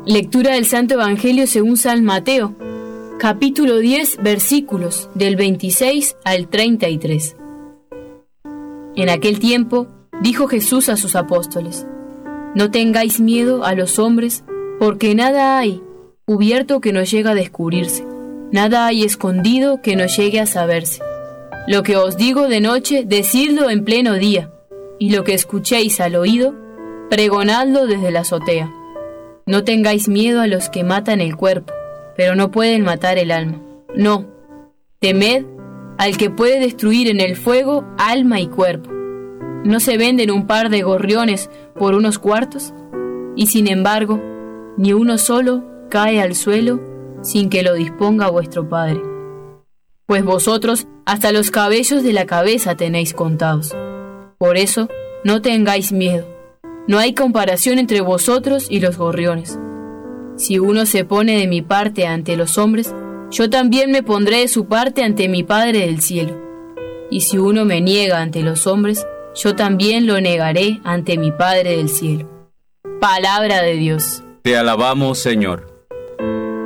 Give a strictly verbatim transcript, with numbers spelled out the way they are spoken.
Lectura del Santo Evangelio según San Mateo, capítulo diez, versículos del veintiséis al treinta y tres. En aquel tiempo dijo Jesús a sus apóstoles: No tengáis miedo a los hombres, porque nada hay cubierto que no llegue a descubrirse, nada hay escondido que no llegue a saberse. Lo que os digo de noche, decidlo en pleno día, y lo que escuchéis al oído, pregonadlo desde la azotea. No tengáis miedo a los que matan el cuerpo, pero no pueden matar el alma. No, temed al que puede destruir en el fuego alma y cuerpo. ¿No se venden un par de gorriones por unos cuartos? Y sin embargo, ni uno solo cae al suelo sin que lo disponga vuestro Padre. Pues vosotros hasta los cabellos de la cabeza tenéis contados. Por eso, no tengáis miedo. No hay comparación entre vosotros y los gorriones. Si uno se pone de mi parte ante los hombres, yo también me pondré de su parte ante mi Padre del cielo. Y si uno me niega ante los hombres, yo también lo negaré ante mi Padre del cielo. Palabra de Dios. Te alabamos, Señor.